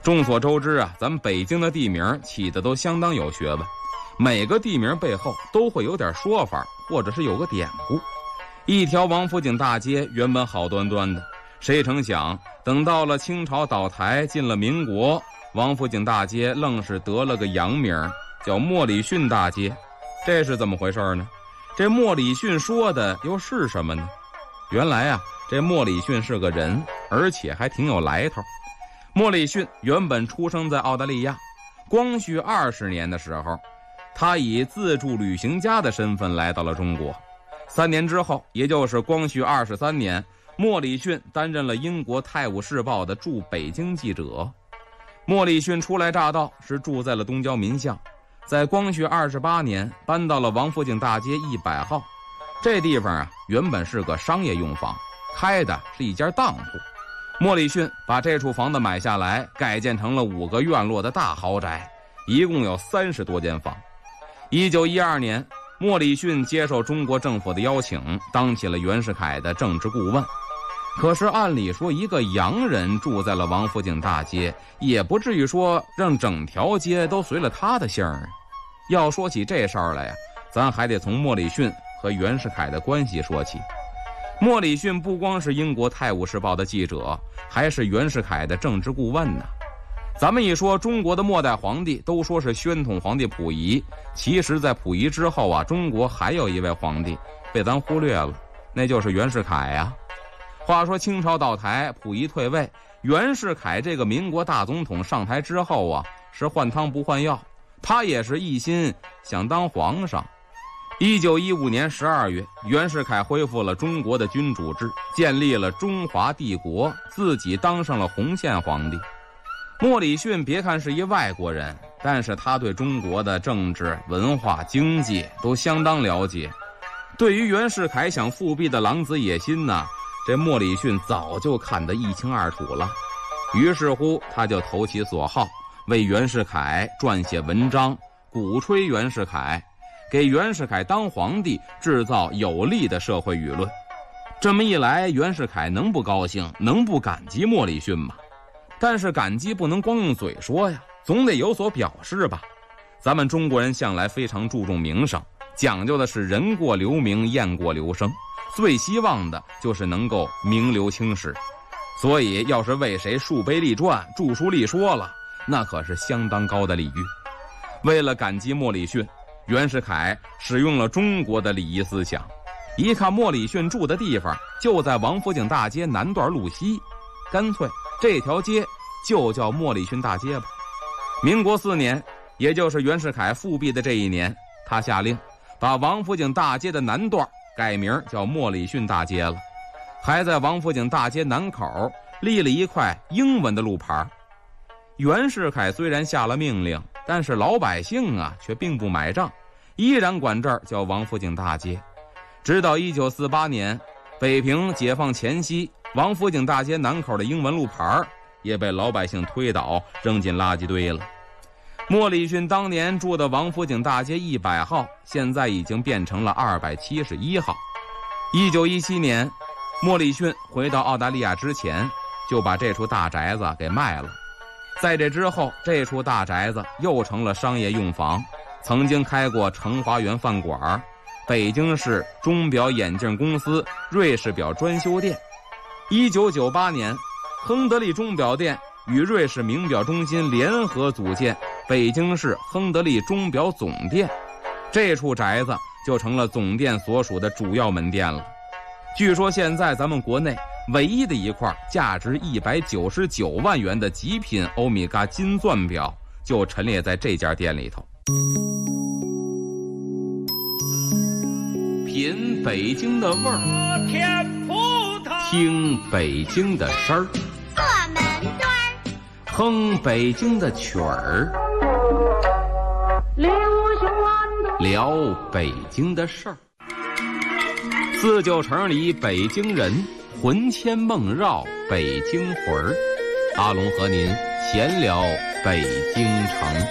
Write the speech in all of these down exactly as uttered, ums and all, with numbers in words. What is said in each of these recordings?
众所周知啊，咱们北京的地名起的都相当有学问，每个地名背后都会有点说法，或者是有个典故。一条王府井大街原本好端端的，谁成想等到了清朝倒台，进了民国，王府井大街愣是得了个洋名，叫莫里逊大街。这是怎么回事呢？这莫里逊说的又是什么呢？原来啊，这莫里逊是个人，而且还挺有来头。莫里逊原本出生在澳大利亚，光绪二十年的时候，他以自助旅行家的身份来到了中国。三年之后，也就是光绪二十三年，莫里逊担任了英国《泰晤士报》的驻北京记者。莫里逊初来乍到，是住在了东郊民巷，在光绪二十八年搬到了王府井大街一百号。这地方啊，原本是个商业用房，开的是一家当铺。莫里逊把这处房子买下来，改建成了五个院落的大豪宅，一共有三十多间房。一九一二年，莫里逊接受中国政府的邀请，当起了袁世凯的政治顾问。可是按理说，一个洋人住在了王府井大街，也不至于说让整条街都随了他的姓儿。要说起这事儿来呀，咱还得从莫里逊和袁世凯的关系说起。莫里逊不光是英国《泰晤士报》的记者，还是袁世凯的政治顾问呢。咱们一说中国的末代皇帝，都说是宣统皇帝溥仪，其实在溥仪之后啊，中国还有一位皇帝被咱忽略了，那就是袁世凯啊。话说清朝倒台，溥仪退位，袁世凯这个民国大总统上台之后啊，是换汤不换药，他也是一心想当皇上。一九一五年十二月，袁世凯恢复了中国的君主制，建立了中华帝国，自己当上了洪宪皇帝。莫里逊别看是一外国人，但是他对中国的政治、文化、经济都相当了解。对于袁世凯想复辟的狼子野心呢，这莫里逊早就看得一清二楚了。于是乎，他就投其所好，为袁世凯撰写文章，鼓吹袁世凯，给袁世凯当皇帝制造有利的社会舆论。这么一来，袁世凯能不高兴，能不感激莫里逊吗？但是感激不能光用嘴说呀，总得有所表示吧。咱们中国人向来非常注重名声，讲究的是人过留名，雁过留声，最希望的就是能够名留青史。所以要是为谁树碑立传，著书立说了，那可是相当高的礼遇。为了感激莫里逊，袁世凯使用了中国的礼仪思想。一看莫里逊住的地方就在王府井大街南段路西，干脆这条街就叫莫里逊大街吧。民国四年，也就是袁世凯复辟的这一年，他下令把王府井大街的南段改名叫莫里逊大街了，还在王府井大街南口立了一块英文的路牌。袁世凯虽然下了命令，但是老百姓啊却并不买账，依然管这儿叫王府井大街。直到一九四八年，北平解放前夕，王府井大街南口的英文路牌也被老百姓推倒，扔进垃圾堆了。莫里逊当年住的王府井大街一百号，现在已经变成了二百七十一号。一九一七年，莫里逊回到澳大利亚之前，就把这处大宅子给卖了。在这之后，这处大宅子又成了商业用房，曾经开过成华园饭馆、北京市钟表眼镜公司瑞士表专修店。一九九八年，亨德利钟表店与瑞士名表中心联合组建北京市亨德利钟表总店，这处宅子就成了总店所属的主要门店了。据说现在咱们国内唯一的一块价值一百九十九万元的极品欧米伽金钻表就陈列在这家店里头。品北京的味儿，听北京的声儿， 坐门墩儿， 哼北京的曲儿，聊北京的事儿。四九城里北京人，魂牵梦绕北京魂儿。阿龙和您闲聊北京城。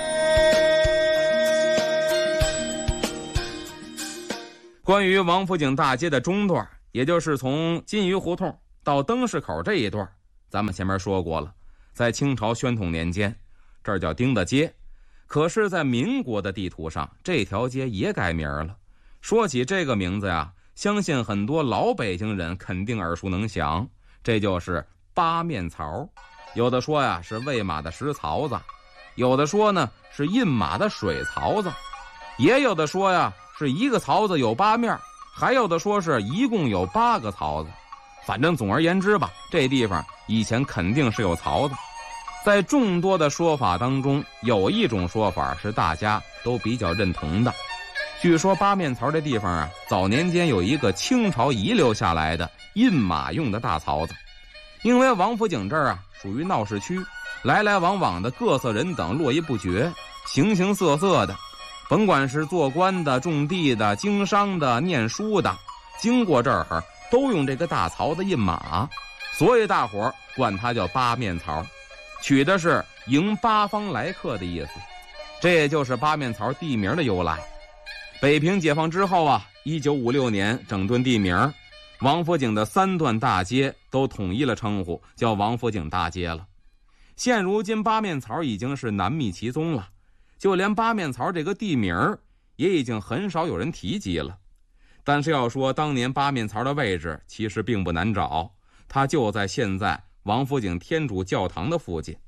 关于王府井大街的中段，也就是从金鱼胡同到灯市口这一段，咱们前面说过了。 在清朝宣统年间，这儿叫丁的街，可是在民国的地图上，这条街也改名了。说起这个名字呀，相信很多老北京人肯定耳熟能详，这就是八面槽。有的说呀是喂马的石槽子，有的说呢是印马的水槽子，也有的说呀是一个槽子有八面，还有的说是一共有八个槽子。反正总而言之吧，这地方以前肯定是有槽子。在众多的说法当中，有一种说法是大家都比较认同的。据说八面槽这地方啊，早年间有一个清朝遗留下来的印马用的大槽子。因为王府井这儿啊属于闹市区，来来往往的各色人等络绎不绝，形形色色的，甭管是做官的、种地的、经商的、念书的，经过这儿都用这个大槽子印马，所以大伙儿管它叫八面槽，取的是迎八方来客的意思。这也就是八面槽地名的由来。北平解放之后啊，一九五六年整顿地名，王府井的三段大街都统一了称呼，叫王府井大街了。现如今八面槽已经是难觅其踪了，就连八面槽这个地名也已经很少有人提及了。但是要说当年八面槽的位置其实并不难找，它就在现在王府井天主教堂的附近。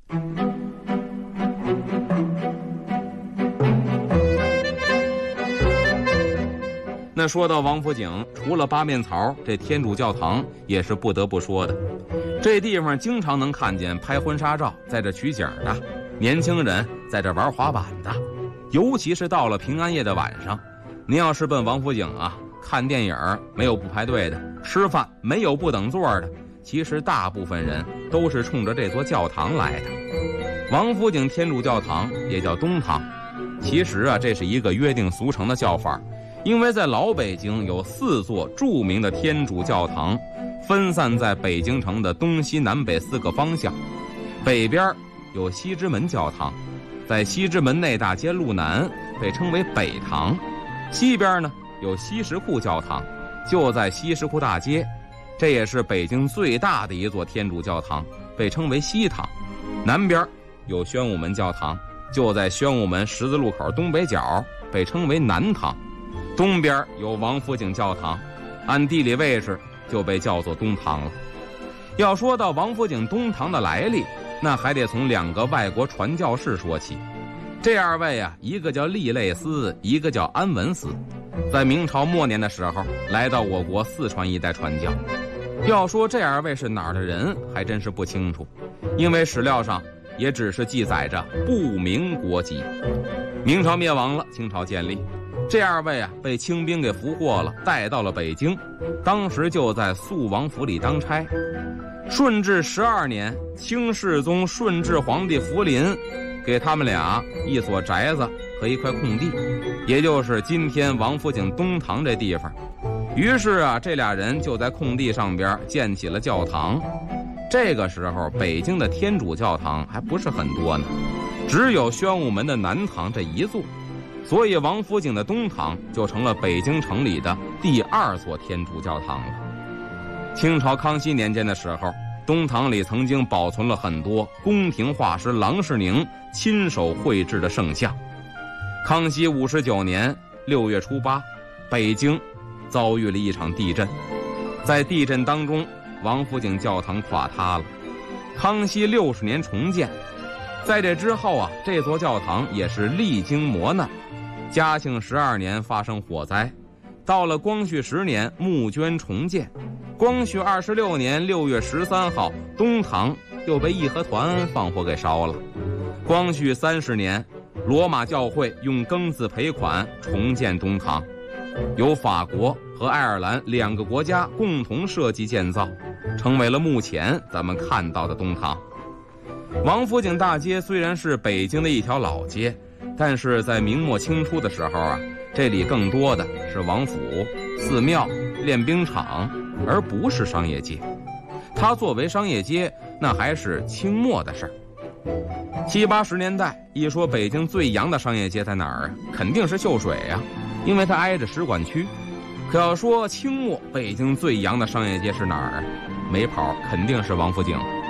那说到王府井，除了八面槽，这天主教堂也是不得不说的。这地方经常能看见拍婚纱照在这取景的，年轻人在这玩滑板的，尤其是到了平安夜的晚上，您要是奔王府井啊看电影，没有不排队的，吃饭没有不等座的，其实大部分人都是冲着这座教堂来的。王府井天主教堂也叫东堂，其实啊这是一个约定俗成的叫法，因为在老北京有四座著名的天主教堂，分散在北京城的东西南北四个方向。北边有西直门教堂，在西直门内大街路南，被称为北堂。西边呢有西什库教堂，就在西什库大街，这也是北京最大的一座天主教堂，被称为西堂。南边有宣武门教堂，就在宣武门十字路口东北角，被称为南堂。东边有王府井教堂，按地理位置就被叫做东堂了。要说到王府井东堂的来历，那还得从两个外国传教士说起。这二位啊，一个叫利类斯，一个叫安文斯，在明朝末年的时候来到我国四川一带传教。要说这二位是哪儿的人，还真是不清楚，因为史料上也只是记载着不明国籍。明朝灭亡了，清朝建立，这二位啊被清兵给俘获了，带到了北京，当时就在肃王府里当差。顺治十二年，清世宗顺治皇帝福临给他们俩一所宅子和一块空地，也就是今天王府井东堂这地方。于是啊，这俩人就在空地上边建起了教堂。这个时候北京的天主教堂还不是很多呢，只有宣武门的南堂这一座，所以王府井的东堂就成了北京城里的第二座天主教堂了。清朝康熙年间的时候，东堂里曾经保存了很多宫廷画师郎世宁亲手绘制的圣像。康熙五十九年六月初八，北京遭遇了一场地震，在地震当中，王府井教堂垮塌了。康熙六十年重建，在这之后啊，这座教堂也是历经磨难。嘉庆十二年发生火灾，到了光绪十年募捐重建，光绪二十六年六月十三号，东堂又被义和团放火给烧了。光绪三十年，罗马教会用庚子赔款重建东堂，由法国和爱尔兰两个国家共同设计建造，成为了目前咱们看到的东堂。王府井大街虽然是北京的一条老街，但是在明末清初的时候啊，这里更多的是王府、寺庙、练兵场，而不是商业街。它作为商业街，那还是清末的事儿。七八十年代一说北京最洋的商业街在哪儿啊？肯定是秀水啊，因为它挨着使馆区。可要说清末北京最洋的商业街是哪儿啊？没跑，肯定是王府井。